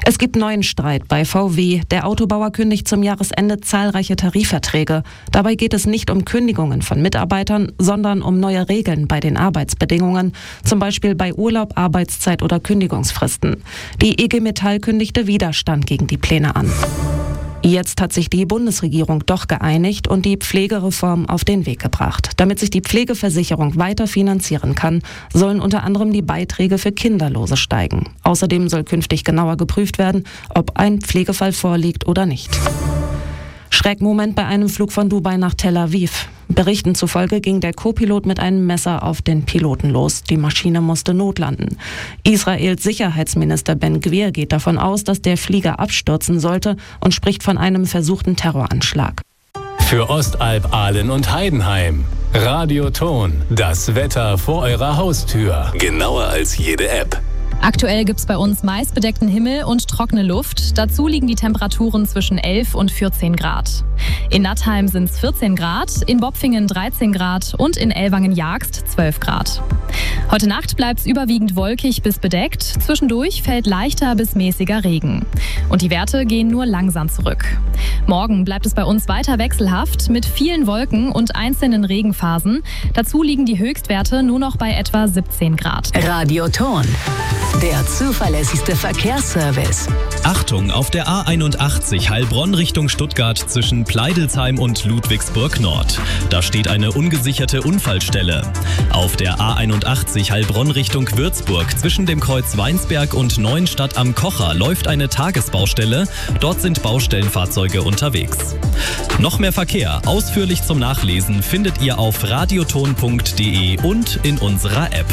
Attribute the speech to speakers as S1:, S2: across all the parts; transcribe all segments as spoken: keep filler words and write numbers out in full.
S1: Es gibt neuen Streit bei V W. Der Autobauer kündigt zum Jahresende zahlreiche Tarifverträge. Dabei geht es nicht um Kündigungen von Mitarbeitern, sondern um neue Regeln bei den Arbeitsbedingungen, zum Beispiel bei Urlaub, Arbeitszeit oder Kündigungsfristen. Die I G Metall kündigte Widerstand gegen die Pläne an. Jetzt hat sich die Bundesregierung doch geeinigt und die Pflegereform auf den Weg gebracht. Damit sich die Pflegeversicherung weiter finanzieren kann, sollen unter anderem die Beiträge für Kinderlose steigen. Außerdem soll künftig genauer geprüft werden, ob ein Pflegefall vorliegt oder nicht. Schreckmoment bei einem Flug von Dubai nach Tel Aviv. Berichten zufolge ging der Co-Pilot mit einem Messer auf den Piloten los. Die Maschine musste notlanden. Israels Sicherheitsminister Ben Gvir geht davon aus, dass der Flieger abstürzen sollte und spricht von einem versuchten Terroranschlag.
S2: Für Ostalb, Aalen und Heidenheim. Radioton, das Wetter vor eurer Haustür. Genauer als jede App.
S3: Aktuell gibt es bei uns meist bedeckten Himmel und trockene Luft. Dazu liegen die Temperaturen zwischen elf und vierzehn Grad. In Nattheim sind es vierzehn Grad, in Bopfingen dreizehn Grad und in Ellwangen-Jagst zwölf Grad. Heute Nacht bleibt es überwiegend wolkig bis bedeckt. Zwischendurch fällt leichter bis mäßiger Regen. Und die Werte gehen nur langsam zurück. Morgen bleibt es bei uns weiter wechselhaft mit vielen Wolken und einzelnen Regenphasen. Dazu liegen die Höchstwerte nur noch bei etwa siebzehn Grad.
S4: Radioton. Der zuverlässigste Verkehrsservice.
S5: Achtung, auf der A einundachtzig Heilbronn Richtung Stuttgart zwischen Pleidelsheim und Ludwigsburg Nord. Da steht eine ungesicherte Unfallstelle. Auf der A einundachtzig Heilbronn Richtung Würzburg zwischen dem Kreuz Weinsberg und Neuenstadt am Kocher läuft eine Tagesbaustelle. Dort sind Baustellenfahrzeuge unterwegs. Noch mehr Verkehr, ausführlich zum Nachlesen, findet ihr auf radioton punkt de und in unserer App.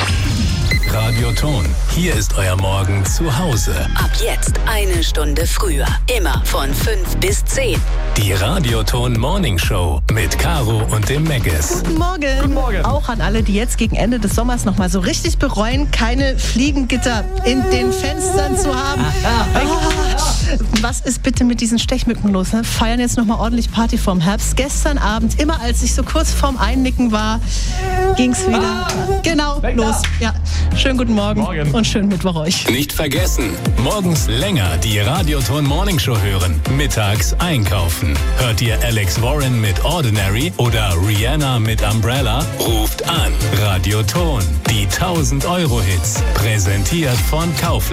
S2: Radioton, hier ist euer Morgen zu Hause.
S4: Ab jetzt eine Stunde früher. Immer von fünf bis zehn.
S2: Die Radioton Morning Show mit Caro und dem Megges.
S6: Guten Morgen. Guten Morgen. Auch an alle, die jetzt gegen Ende des Sommers noch mal so richtig bereuen, keine Fliegengitter in den Fenstern zu haben. Oh, was ist bitte mit diesen Stechmücken los? Ne? Feiern jetzt noch mal ordentlich Party vorm Herbst. Gestern Abend, immer als ich so kurz vorm Einnicken war, ging's wieder. Ah, genau, los. Ja. Schönen guten Morgen, Morgen und schönen Mittwoch euch.
S2: Nicht vergessen, morgens länger die Radioton Morning Show hören. Mittags einkaufen. Hört ihr Alex Warren mit Ordinary oder Rihanna mit Umbrella? Ruft an. Radioton, die tausend Euro Hits. Präsentiert von Kaufland.